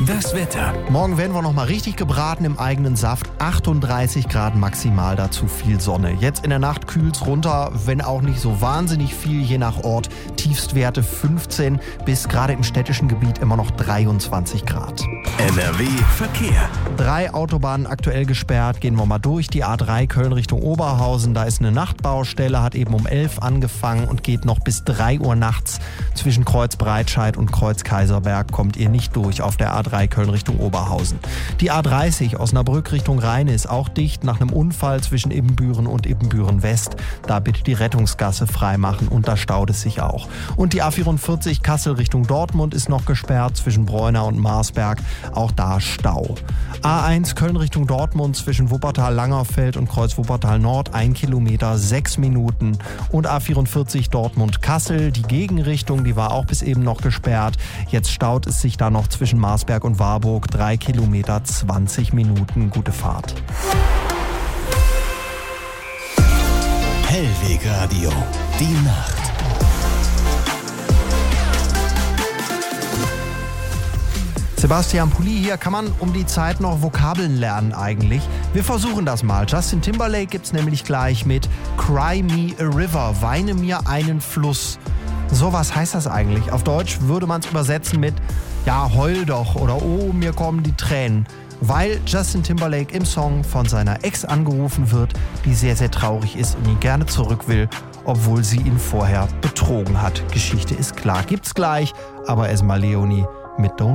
Das Wetter. Morgen werden wir noch mal richtig gebraten im eigenen Saft. 38 Grad maximal, dazu viel Sonne. Jetzt in der Nacht kühlt's runter, wenn auch nicht so wahnsinnig viel, je nach Ort. Tiefstwerte 15 bis gerade im städtischen Gebiet immer noch 23 Grad. NRW Verkehr. 3 Autobahnen aktuell gesperrt. Gehen wir mal durch. Die A3 Köln Richtung Oberhausen. Da ist eine Nachtbaustelle, hat eben um 11 angefangen und geht noch bis 3 Uhr nachts. Zwischen Kreuz Breitscheid und Kreuz Kaiserberg kommt ihr nicht durch auf der A3 Köln Richtung Oberhausen. Die A30 Osnabrück Richtung Rheine ist auch dicht nach einem Unfall zwischen Ibbenbüren und Ibbenbüren West. Da bitte die Rettungsgasse freimachen und da staut es sich auch. Und die A44 Kassel Richtung Dortmund ist noch gesperrt zwischen Bräuna und Marsberg. Auch da Stau. A1 Köln Richtung Dortmund zwischen Wuppertal-Langerfeld und Kreuz Wuppertal-Nord 1 Kilometer, 6 Minuten. Und A44 Dortmund-Kassel, die Gegenrichtung, die war auch bis eben noch gesperrt. Jetzt staut es sich da noch zwischen Marsberg und Warburg 3 Kilometer, 20 Minuten. Gute Fahrt. Hellweg Radio. Die Nacht. Sebastian Pulli hier. Kann man um die Zeit noch Vokabeln lernen eigentlich? Wir versuchen das mal. Justin Timberlake gibt's nämlich gleich mit Cry Me a River. Weine mir einen Fluss. So, was heißt das eigentlich? Auf Deutsch würde man es übersetzen mit ja, heul doch oder oh, mir kommen die Tränen. Weil Justin Timberlake im Song von seiner Ex angerufen wird, die sehr, sehr traurig ist und ihn gerne zurück will, obwohl sie ihn vorher betrogen hat. Geschichte ist klar. Gibt's gleich, aber erstmal Leonie mit Don't